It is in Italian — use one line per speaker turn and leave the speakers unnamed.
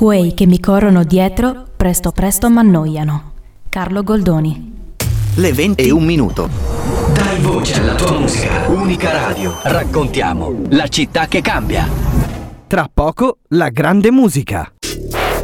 Quei che mi corrono dietro, presto presto m'annoiano. Carlo Goldoni.
Le 20:01.
Dai voce alla tua musica. Unica Radio. Raccontiamo la città che cambia.
Tra poco la grande musica.